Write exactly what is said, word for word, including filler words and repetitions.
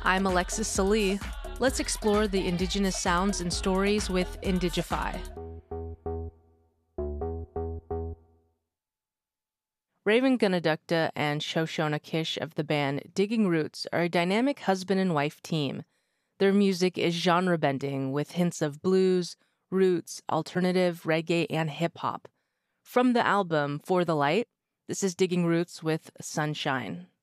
I'm Alexis Salee. Let's explore the indigenous sounds and stories with Indigify. Raven Gunadukta and Shoshona Kish of the band Digging Roots are a dynamic husband and wife team. Their music is genre-bending with hints of blues, roots, alternative, reggae, and hip-hop. From the album For the Light, this is Digging Roots with Sunshine.